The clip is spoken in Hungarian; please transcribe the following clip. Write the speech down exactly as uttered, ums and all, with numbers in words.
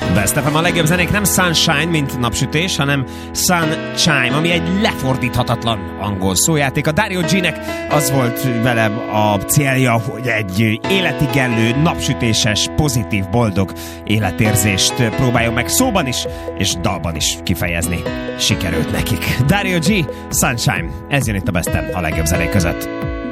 Best ef em, a legjobb zenék nem sunshine, mint napsütés, hanem sunshine, ami egy lefordíthatatlan angol szójáték. A Dario G-nek az volt velem a célja, hogy egy életigenlő, napsütéses, pozitív, boldog életérzést próbáljon meg szóban is, és dalban is kifejezni. Sikerült nekik. Dario G, Sunshine. Ez jön itt a Best ef em, a legjobb zenék között.